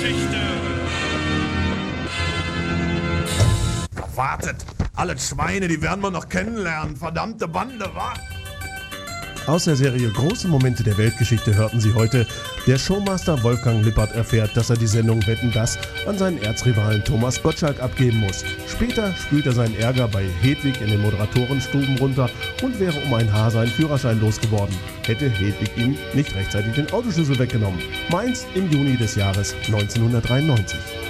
Weltgeschichte. Wartet, alle Schweine, die werden wir noch kennenlernen. Verdammte Bande, wa? Aus der Serie Große Momente der Weltgeschichte hörten Sie heute: Der Showmaster Wolfgang Lippert erfährt, dass er die Sendung Wetten, dass an seinen Erzrivalen Thomas Gottschalk abgeben muss. Später spült er seinen Ärger bei Hedwig in den Moderatorenstuben runter und wäre um ein Haar seinen Führerschein losgeworden, hätte Hedwig ihm nicht rechtzeitig den Autoschlüssel weggenommen. Mainz im Juni des Jahres 1993.